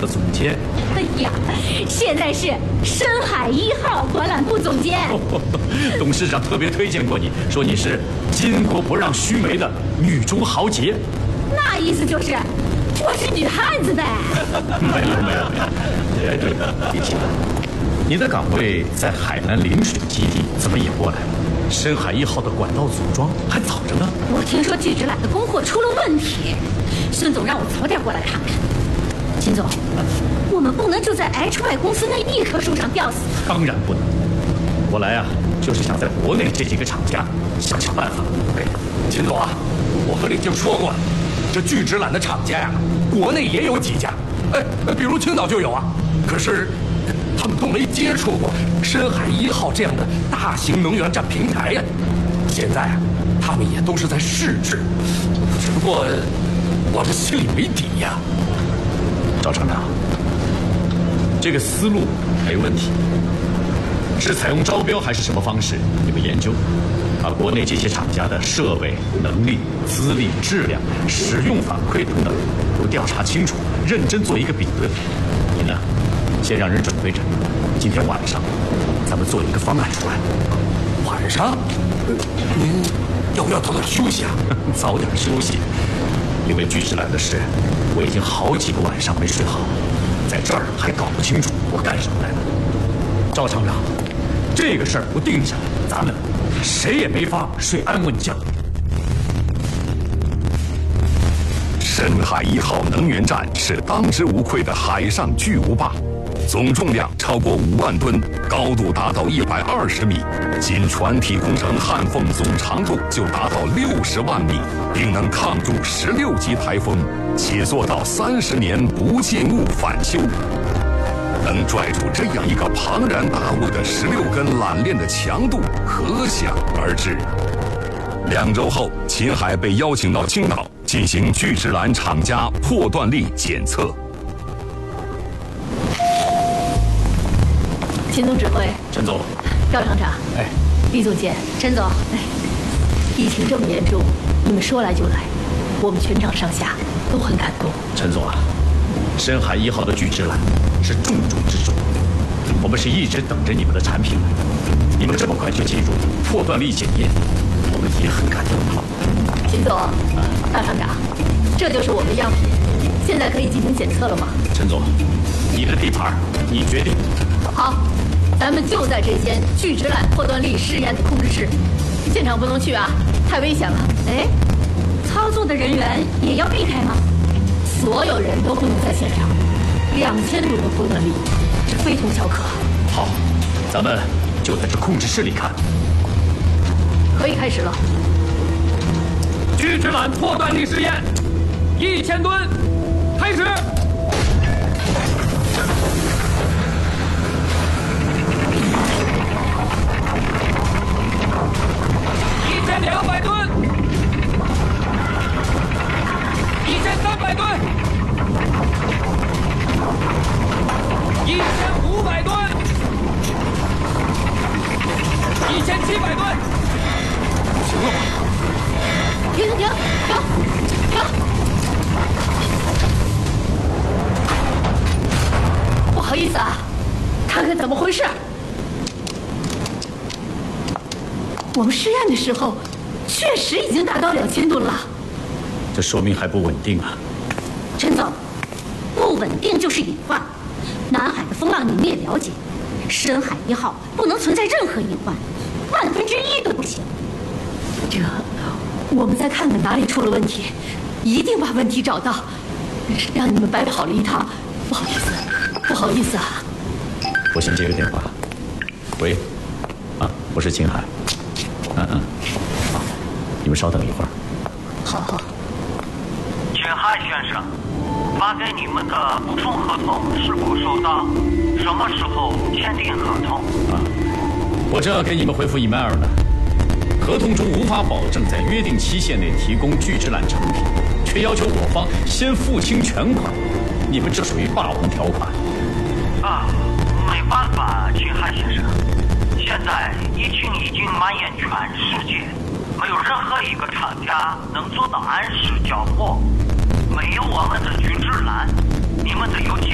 的总监。 哎呀，现在是深海1号管揽部总监。 董事长特别推荐过你，说你是巾帼不让须眉的女中豪杰。 那意思就是我是女汉子呗？ 没有。哎，对了，李婷，你的岗位在海南陵水基地，怎么也过来了？深海1号的管道组装还早着呢。 我听说巨直揽的供货出了问题，孙总让我早点过来看看。秦总，我们不能就在 HY 公司那一棵树上吊死。 当然不能。我来啊，就是想在国内这几个厂家想办法。 秦总啊，我和李静说过了，这巨直揽的厂家呀，国内也有几家，比如青岛就有啊。可是他们都没接触过深海1号这样的大型能源站平台呀。现在啊，他们也都是在试制，只不过我这心里没底呀。 赵厂长，这个思路没问题，是采用招标还是什么方式？你们研究，把国内这些厂家的设备、能力、资历、质量、使用反馈等等都调查清楚，认真做一个比对。你呢，先让人准备着，今天晚上咱们做一个方案出来。 晚上，您要不要早点休息啊？ 早点休息，因为巨直揽的事，我已经好几个晚上没睡好，在这儿还搞不清楚我干什么来了。赵厂长，这个事儿不定下来，咱们谁也没法睡安稳觉。 深海1号能源站是当之无愧的海上巨无霸，总重量超过5万吨，高度达到120米，仅船体工程焊缝总长度就达到60万米，并能抗住16级台风，且做到30年不进物返修。能拽住这样一个庞然大物的16根缆链的强度，可想而知。2周后，秦海被邀请到青岛进行巨直揽厂家破断力检测。 秦总指挥， 陈总， 赵厂长，李总监，陈总，疫情这么严重，你们说来就来，我们全场上下都很感动。 陈总啊，深海1号的巨直揽是重中之重，我们是一直等着你们的产品来，你们这么快就进入破断力检验，我们也很感动。 秦总，大厂长，这就是我们的样品，现在可以进行检测了吗？ 陈总，你的地盘，你决定。 好，咱们就在这间巨直揽破断力试验的控制室，现场不能去啊，太危险了。哎，操作的人员也要避开吗？所有人都不能在现场。2000度的破断力，这非同小可。 好，咱们就在这控制室里看。 可以开始了。 巨直揽破断力试验，1000吨，开始。1200吨，1300吨，1500吨，1700吨，行了吗？ 停！不好意思啊，看看怎么回事。我们试验的时候，确实已经达到2000吨了。 这说明还不稳定啊。 陈总，不稳定就是隐患。南海的风浪你们也了解，深海1号不能存在任何隐患，1/1000都不行。这，我们再看看哪里出了问题，一定把问题找到，让你们白跑了一趟。不好意思啊。 我先接个电话。喂，我是秦海。好，你们稍等一会儿。 好。 秦海先生，发给你们的补充合同是否收到？什么时候签订合同？ 我正要给你们回复 email 呢。合同中无法保证在约定期限内提供巨直揽成品，却要求我方先付清全款，你们这属于霸王条款。 没办法，秦海先生，现在疫情已经蔓延全世界，没有任何一个厂家能做到按时交货。没有我们的巨直揽，你们的油气